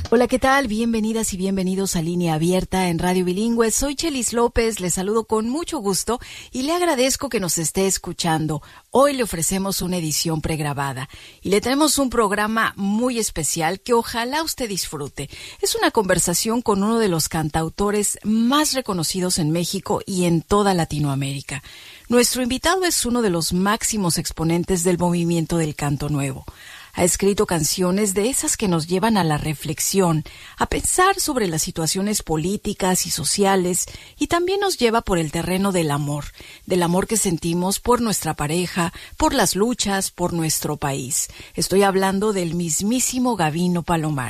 Hola, ¿qué tal? Bienvenidas y bienvenidos a Línea Abierta en Radio Bilingüe. Soy Chelis López, les saludo con mucho gusto y le agradezco que nos esté escuchando. Hoy le ofrecemos una edición pregrabada y le tenemos un programa muy especial que ojalá usted disfrute. Es una conversación con uno de los cantautores más reconocidos en México y en toda Latinoamérica. Nuestro invitado es uno de los máximos exponentes del movimiento del canto nuevo. Ha escrito canciones de esas que nos llevan a la reflexión, a pensar sobre las situaciones políticas y sociales, y también nos lleva por el terreno del amor que sentimos por nuestra pareja, por las luchas, por nuestro país. Estoy hablando del mismísimo Gabino Palomares.